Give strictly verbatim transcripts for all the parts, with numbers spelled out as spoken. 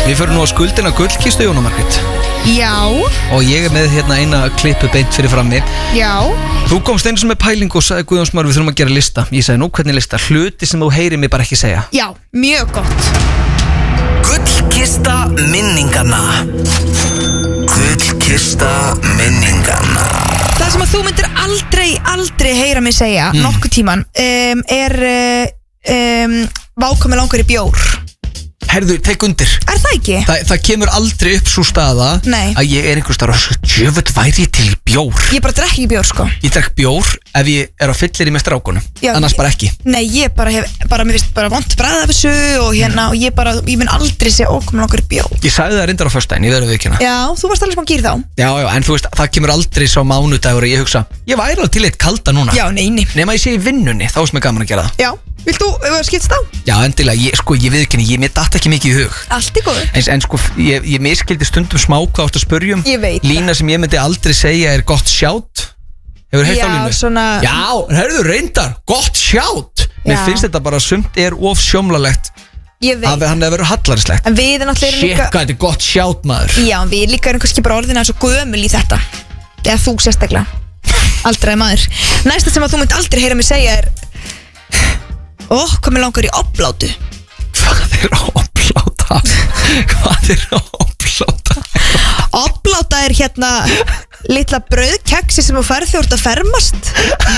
Við förum nú á skuldina gullkistu, Jóna Margrét. Já. Og ég er með hérna eina klippu beint fyrir frammi. Já. Þú komst eins og með pæling og sagði Guðjón Smári, við þurfum að gera lista. Ég sagði nú, hvernig lista? Hluti sem þú heyrir mig bara ekki segja. Já, mjög gott. Gullkista minninganna. Gullkista minninganna. Það sem að þú myndir aldrei, aldrei heyra mig segja mm. nokkuð tíman um, er um, vákomi langar í bjór. Herðu, tek undir. Er það ekki? Þa, það kemur aldrei upp svo staða Nei. Að ég er einhvers staðar og djöfull væri ég til bjór. Ég bara drekk ekki bjór sko. Ég drekk bjór ef ég er á fyllir í með strákunum. Já, annars ég, bara ekki. Nei, ég bara hef, bara mér finnst bara vont bragð af þessu og hérna og ég bara, ég mun aldrei segja ókomin langar í bjór. Ég sagði það reyndar á föstudaginn, ég verður viðurkenna. Já, þú varst alveg smá gýr þá. Já, já, en þú veist, það kemur aldrei sá mánudagur og ég hugsa, ég væri alveg til eitt kalda núna. Já, nei, nei. Nema ég sé í vinnunni, þá er mér gaman að gera það. Já, vilt þú skiptast á? Já, endilega, ég, sko, ég viðurkenni, ég mér datt ekki mikið í hug. Allt í góðu. En, en sko, ég, ég miskildi stundum smá hvað átt að spurjum. Ég veit Lína sem ég myndi aldrei segja er gott sjátt. Hefur heyrt á Línu? Já, svona Já, hörðu reyndar, gott sjátt. Mér Já. finnst þetta bara sumt er of sjómlalegt Ég veit að hann hefur verið hallarislegt. En við er náttúrulega Shit, hvað þetta er gott sjátt, maður. Já, en við líka erum kannski bara orðina svo gömul í þetta. Eða þú sérstaklega. Aldrei maður. Næsta sem að þú mynd aldrei heyra mig segja er Ó, hvað mér langar í oblátu. Hvað er obláta? Hvað er obláta? Obláta er hérna litla brauðkeksi sem þú færð þegar þú ert að fermast.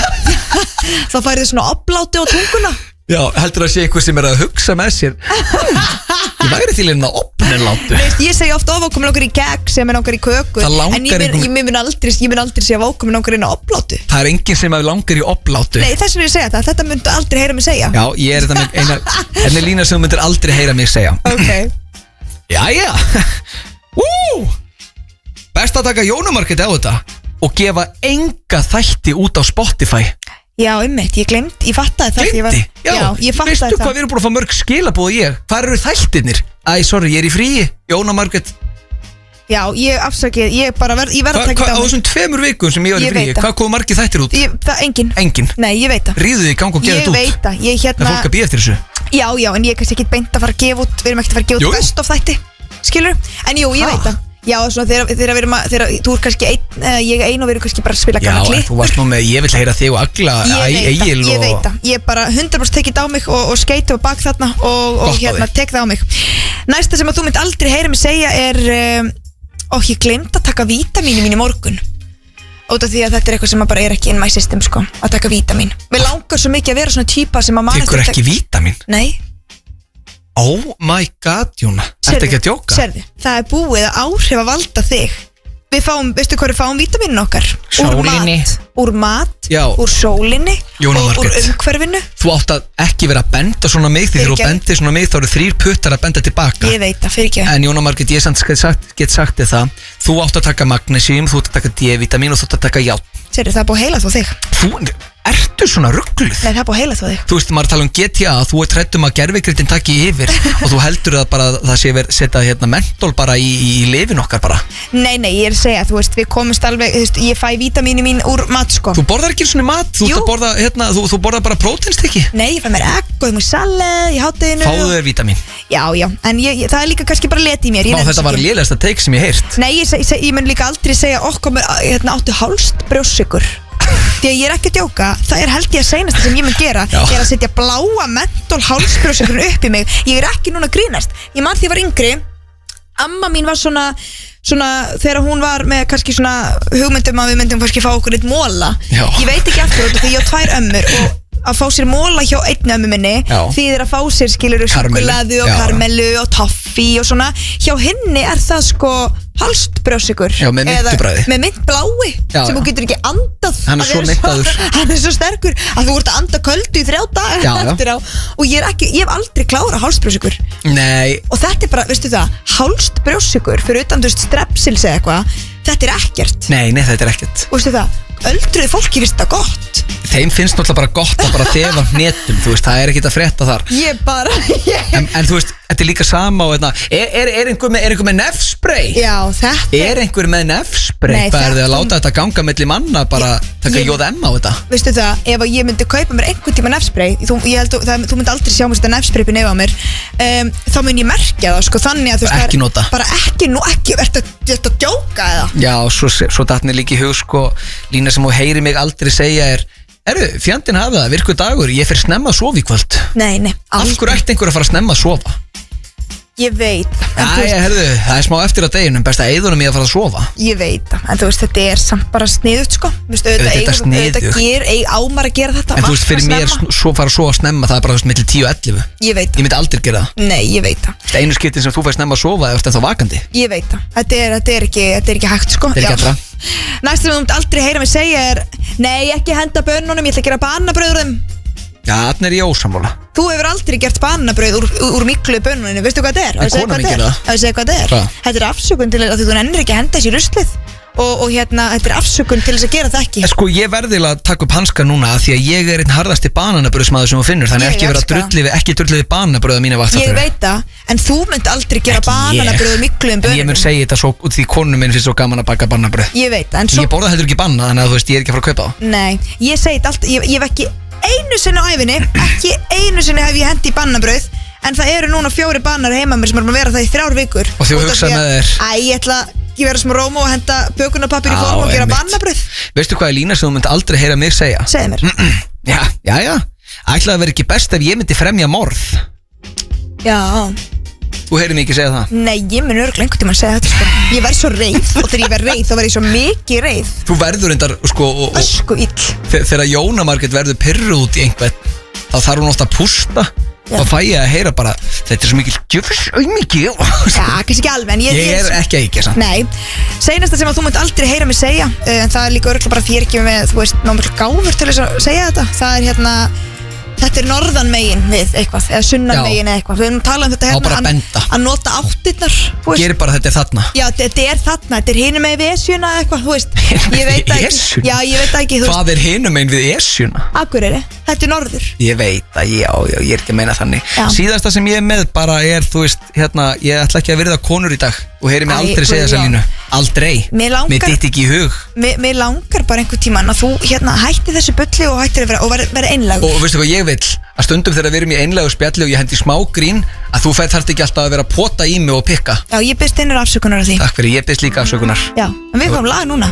Þá færðu svona oblátu á tunguna. Já, heldur að sé eitthvað sem er að hugsa með sér. Ég væri til hérna opnilátu. Ég segi ofta ofákomin langar í keks sem er langar í köku. Það langar En ég mun, einhver- ég mun aldrei, ég mun aldrei segja vákomin langar inn á oblátu. Það er enginn sem að langar í oblátu. Nei, þess vegna ég segja það. Þetta myndu aldrei heyra mig segja. Já, ég er þetta með eina Henni er lína sem þú myndir aldrei heyra mig segja. Ok. Jæja. Ú, best að taka Jóna Margrét á þetta og gefa enga þætti út á Spotify. Já, ummitt, ég glemt, ég fattaði það. Ég var- Glemdi? Já, ég fattaði Veistu það. hvað við erum búin að fá mörg skilabóð og ég? Hvað eru þættirnir? Æ, sorry, ég er í fríi. Jóna Margrét. Já, ég afsakið, ég bara verð, ég verð Hva, að taka hva, þetta á á mig. þessum tveimur vikum sem ég var í Ég fríi, veit það. hvað kom margir þættir út? Ég, það, engin. Engin. Nei, ég veit það. Ríðu þið í gang og gefa Ég þetta út. veit það, ég Það hérna er fólk að býða eftir þessu. Já, já, en ég er kannski ekki beint að fara að gefa út. Við erum ekkert að fara að gefa Jú. út best of þætti. Skilur? En jú, ég Ha? veit það. Já, svona þegar, þegar við erum að, þegar þú er kannski einn, eða ég ein og við erum kannski bara að spila Já, gamla en klipp. þú varst nú með, ég vil heyra þig og Agla, Ég veit það, Egil ég og... veit það. Ég bara hundra prósent tekið á mig og, og skeiti á bak þarna og, og Gott á hérna þig. tek það á mig. Næsta sem að þú mynd aldrei heyra mig segja er um, Ó, ég glemt að taka vítamínu mín í morgun. Út af því að þetta er eitthvað sem að bara er ekki in my system, sko. Að taka vítamín. Mér langar svo mikið að vera svona típa sem að mann Tekur ekki vítamín? Nei. Oh my god, Jóna. Ertu ekki að djóka? Sérðu, það er búið að áhrif að valda þig. Við fáum, veistu hvað við fáum vítaminin okkar? Sólinni. Úr mat, úr, mat, Já. úr sólinni Jóna og úr Margrét. umhverfinu. Þú átt að ekki vera að benda svona mig, því þegar þú Fyrirgefðu. bendir svona mig þá eru þrýr puttar að benda tilbaka. Ég veit það, fyrir ekki. En Jóna Margrét, ég samt get sagt, get sagt þér það. Þú átt að taka magnesium, þú átt að taka D-vitamin og þú átt að taka járn. Sérðu, það er búið að heila þó þig. Þú, ertu svona ruggluð? Nei, það er búið að heila þó þig. Þú veist, maður tala um G T A, þú ert hrættum að gervigritin taki yfir og þú heldur að bara það sé verið setja hérna mentól bara í, í, í lifin okkar bara. Nei, nei, ég er að segja, þú veist, við komumst alveg, þú veist, ég fæ vítamini mín úr mat, sko. Þú borðar ekki svona mat, þú ert Jú. að borða hérna, þú, þú borðar bara próteinstykki. Nei, ég fæ mér egg og ég múi salið í hátteginu. Fáðu þér vítamin. Já, já, en ég, ég, það er líka kannski bara leti í mér. ég Vá, nenni þetta þessu var ekki. lélegasta teik sem ég heyrt. Nei, ég, ég, ég mun líka aldrei segja okkur með, hérna, áttu hálst brjóssykur. Því að ég er ekki að djóka, það er held ég að seinasta sem ég mun gera Já. er að setja bláa mentól hálsbrjóssykurinn upp í mig. Ég er ekki núna að grínast. Ég man því ég var yngri, amma mín var svona, svona þegar hún var með kannski svona hugmyndum að við myndum kannski fá okkur eitt móla. Já. Ég veit ekki aftur út af því ég á tvær ömmur og að fá sér móla hjá einni ömmu minni Já. þýðir að fá sér skilur Karamellu. súkkulaði og Já. karamellu og toffi og svona. Hjá henni er það sko halstbrjóssykur Já, með myntubragði. með myntblái Já, sem já. þú getur ekki andað. Hann er svo Hann myntaður. Hann er svo sterkur að þú ert að anda köldu í þrjá daga Já, já. eftir á. Og ég er ekki, ég hef aldrei klárað halsbrjóssykur. Nei, Og þetta er bara, veistu það, hálst brjóssykur fyrir utan, þú veist, strepsils eða eitthvað, þetta er ekkert. Nei, nei, þetta er ekkert. Og veistu það, öldruð fólki finnst það gott. Þeim finnst náttúrulega bara gott að bara þefa hnetum, þú veist, það er ekkert að frétta þar. Ég bara ég... En, en þú veist, þetta er líka sama og er, er, er einhver með, er einhver með nefspray? Já, þetta Er einhver með nefspray? Nei, Hvað er þið að þetta- láta þetta ganga milli manna, bara taka Ég- J M á þetta? Veistu það, ef að ég myndi kaupa mér einhvern tíma nefspray, þú, ég held að það, þú myndi aldrei sjá mér þetta nefspray upp í nefn á mér, um, þá mun ég merkja það, sko, þannig að þú veist, Ekki það er- nota. Bara ekki, nú ekki, ertu að, ertu að djóka eða? Já, svo, svo datt mér líka í hug, sko, lína sem þú heyri mig aldrei segja er Erðu, fjandinn hafa það, virku dagur, ég fer snemma að sofa í kvöld. Nei, nei, Af aldrei. hverju ætti einhver að fara snemma að sofa? Ég veit, en þú Æ, veist, herðu, það er smá eftir að deginum, best að eyðunum ég að fara að sofa. ég veit það, en þú veist, þetta er samt bara sniðut, sko. Þú veist, auðvitað Auðvitað eigum- sniðugt. auðvitað ger, eig, ámar að gera þetta. En þú veist, fyrir vakna mér snemma. svo fara að sofa snemma, það er bara, þú veist, millir tíu og ellefu. Ég veit Ég það, myndi aldrei gera það. nei, ég veit það. Þetta er einu skiptin sem þú fær snemma að sofa eða ert ennþá vakandi. Ég veit það, þetta er, þetta er, ekki, þetta er ekki hægt, sko. Þetta er ekki Já. allra. Næst sem þú myndi aldrei heyra mig segja er, nei, ekki henda bönnunum, ég ætla að gera banabröð úr þeim. Já, þarna er ég ósammála. Þú hefur aldrei gert banabrauð úr, úr, úr miklu bönuninu, veistu hvað þetta er? En kona mín gerir það. Það segja hvað þetta er. Hvað? Þetta er afsökun til að því þú nennir ekki að henda þessi ruslið og, og hérna, þetta er afsökun til þess að gera það ekki. En sko, ég verði að taka upp hanska núna af því að ég er einn harðasti bananabröðsmaður sem þú finnur, þannig Ég ekki vera elska það. drullið við, ekki drullið við banabröða mínu vakt. Ég veit það, en þú mynd aldrei gera bananabrauð úr miklu um En ég mun bönunum. segja þetta svo út því konum minn finnst svo gaman að baka banabröð. Ég veit það, en svo, Ég borða heldur ekki banna, þannig að þú veist, ég er ekki að fara að kaupa það. nei, ég segi þetta allt, ég, ég hef ekki einu sinni á æfinni, ekki einu sinni hef ég hendi í banabrauð, en það eru núna fjóri banar heima mér sem er búin að vera það í þrjár vikur. Og þú Út af hugsað því að- með þér. Æ, ég ætla að vera smá róma og henda bökunarpappir í Já, form og gera einmitt. banabrauð. Veistu hvað er lína sem þú myndi aldrei heyra mig segja? Segðu mér. Já, já, já. Ætlaði að vera ekki best ef ég myndi fremja morð. Já, Þú heyrir mig ekki segja það. nei, ég mun örgulega einhvern tímann að segja þetta, sko. Ég væri svo reið og þegar ég verð reið þá verð ég svo mikið reið. Þú verður endar, sko, og, og, Ösku ill. þe- þegar Jóna Margrét verður pyrruð út í einhvern, þá þarf hún ofta að pústa. Já. Þá fæ ég að heyra bara, þetta er svo mikil djöfus auðmikið. Já, kannski ekki alveg, en ég... Ég er ekki að ekki, sann. Nei, seinasta sem að þú munt aldrei heyra mig segja, uh, en það er líka örgulega bara því ég er ekki með, þú veist, náttúrulega gáfur til þess að segja þetta. Það er hérna, þetta er norðan megin við eitthvað, eða sunnan Já. megin eða eitthvað. Við erum að tala um þetta Á bara hérna, að benda. að nota áttirnar, þú veist. Gerir bara þetta er þarna. Já, þetta er þarna, þetta er hinum með vesjuna eða eitthvað, þú veist. Ég veit það ekki. Esjuna? Já, ég veit það ekki, þú veist. Hvað er hinum einn við esjuna? Akureyri, þetta er norður. Ég veit að já, já, ég er ekki að meina þannig. Já. Síðasta sem ég er með bara er, þú veist, hérna, ég ætla ekki að virða konur í dag og heyri mig Æ, aldrei segja þessa Guðjón. línu. Aldrei. Mér langar- Mér ditt ekki í hug. Mér, mér langar bara einhvern tímann að þú hérna hætti þessu bulli og hættir að vera, og vera, vera einlagur. Og veistu hvað ég vil? Að stundum þegar við erum í einlegu spjalli og ég hendi smá grín, að þú fæð þarft ekki alltaf að vera að pota í mig og pikka. Já, ég byrst einar afsökunar af því. Takk fyrir, ég byrst líka afsökunar. Já, en við komum lag núna.